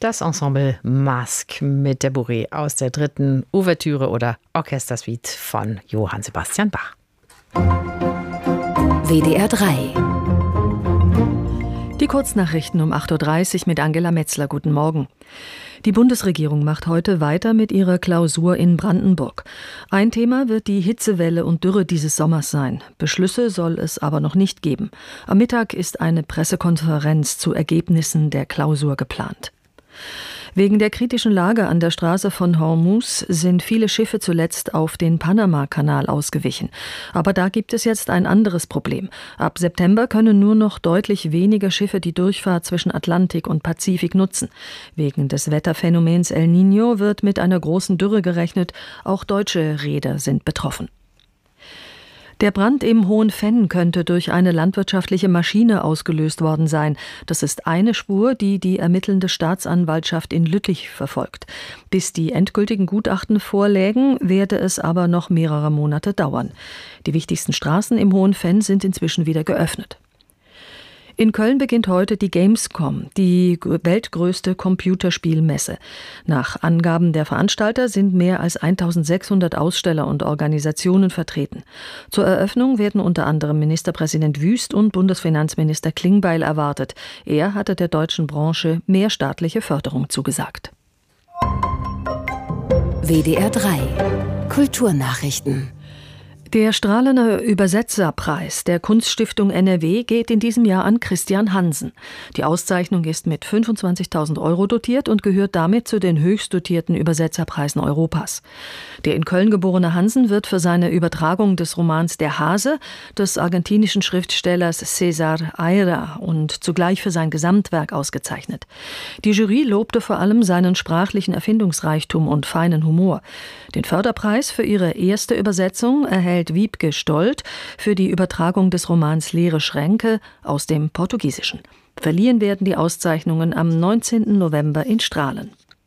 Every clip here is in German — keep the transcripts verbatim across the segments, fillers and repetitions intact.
Das Ensemble Masque mit der Bourrée aus der dritten Ouvertüre oder Orchestersuite von Johann Sebastian Bach. W D R drei. Die Kurznachrichten um acht Uhr dreißig mit Angela Metzler. Guten Morgen. Die Bundesregierung macht heute weiter mit ihrer Klausur in Brandenburg. Ein Thema wird die Hitzewelle und Dürre dieses Sommers sein. Beschlüsse soll es aber noch nicht geben. Am Mittag ist eine Pressekonferenz zu Ergebnissen der Klausur geplant. Wegen der kritischen Lage an der Straße von Hormuz sind viele Schiffe zuletzt auf den Panama-Kanal ausgewichen. Aber da gibt es jetzt ein anderes Problem. Ab September können nur noch deutlich weniger Schiffe die Durchfahrt zwischen Atlantik und Pazifik nutzen. Wegen des Wetterphänomens El Niño wird mit einer großen Dürre gerechnet. Auch deutsche Reeder sind betroffen. Der Brand im Hohen Venn könnte durch eine landwirtschaftliche Maschine ausgelöst worden sein. Das ist eine Spur, die die ermittelnde Staatsanwaltschaft in Lüttich verfolgt. Bis die endgültigen Gutachten vorlägen, werde es aber noch mehrere Monate dauern. Die wichtigsten Straßen im Hohen Venn sind inzwischen wieder geöffnet. In Köln beginnt heute die Gamescom, die weltgrößte Computerspielmesse. Nach Angaben der Veranstalter sind mehr als eintausendsechshundert Aussteller und Organisationen vertreten. Zur Eröffnung werden unter anderem Ministerpräsident Wüst und Bundesfinanzminister Klingbeil erwartet. Er hatte der deutschen Branche mehr staatliche Förderung zugesagt. W D R drei. Kulturnachrichten. Der Strahlener Übersetzerpreis der Kunststiftung N R W geht in diesem Jahr an Christian Hansen. Die Auszeichnung ist mit fünfundzwanzigtausend Euro dotiert und gehört damit zu den höchst dotierten Übersetzerpreisen Europas. Der in Köln geborene Hansen wird für seine Übertragung des Romans Der Hase des argentinischen Schriftstellers César Aira und zugleich für sein Gesamtwerk ausgezeichnet. Die Jury lobte vor allem seinen sprachlichen Erfindungsreichtum und feinen Humor. Den Förderpreis für ihre erste Übersetzung erhält Wiebke Stolt für die Übertragung des Romans Leere Schränke aus dem Portugiesischen. Verliehen werden die Auszeichnungen am neunzehnten November in Strahlen.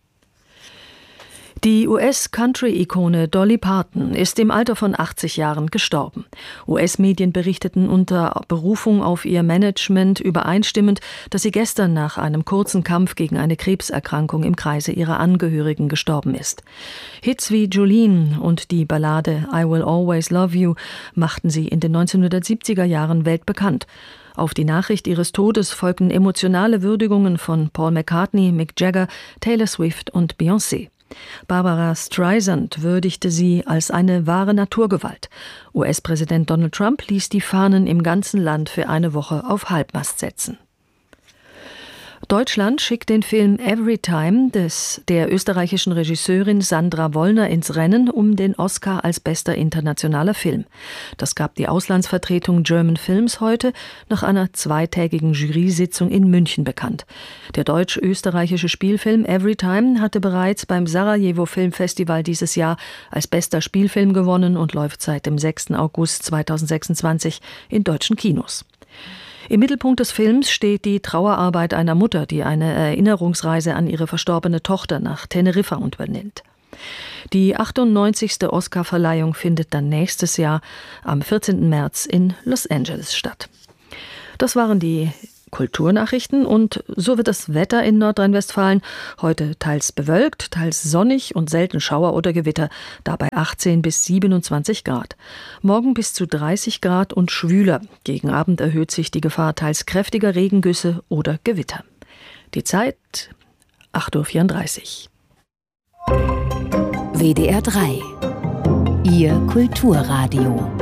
Die U S-Country-Ikone Dolly Parton ist im Alter von achtzig Jahren gestorben. U S-Medien berichteten unter Berufung auf ihr Management übereinstimmend, dass sie gestern nach einem kurzen Kampf gegen eine Krebserkrankung im Kreise ihrer Angehörigen gestorben ist. Hits wie Jolene und die Ballade I Will Always Love You machten sie in den neunzehnhundertsiebziger Jahren weltbekannt. Auf die Nachricht ihres Todes folgten emotionale Würdigungen von Paul McCartney, Mick Jagger, Taylor Swift und Beyoncé. Barbara Streisand würdigte sie als eine wahre Naturgewalt. U S-Präsident Donald Trump ließ die Fahnen im ganzen Land für eine Woche auf Halbmast setzen. Deutschland schickt den Film Everytime des, der österreichischen Regisseurin Sandra Wollner ins Rennen um den Oscar als bester internationaler Film. Das gab die Auslandsvertretung German Films heute nach einer zweitägigen Jury-Sitzung in München bekannt. Der deutsch-österreichische Spielfilm Everytime hatte bereits beim Sarajevo Filmfestival dieses Jahr als bester Spielfilm gewonnen und läuft seit dem sechsten August zweitausendsechsundzwanzig in deutschen Kinos. Im Mittelpunkt des Films steht die Trauerarbeit einer Mutter, die eine Erinnerungsreise an ihre verstorbene Tochter nach Teneriffa unternimmt. Die achtundneunzigste Oscarverleihung findet dann nächstes Jahr am vierzehnten März in Los Angeles statt. Das waren die Kulturnachrichten und so wird das Wetter in Nordrhein-Westfalen heute teils bewölkt, teils sonnig und selten Schauer oder Gewitter, dabei achtzehn bis siebenundzwanzig Grad. Morgen bis zu dreißig Grad und schwüler. Gegen Abend erhöht sich die Gefahr teils kräftiger Regengüsse oder Gewitter. Die Zeit acht Uhr vierunddreißig. W D R drei. Ihr Kulturradio.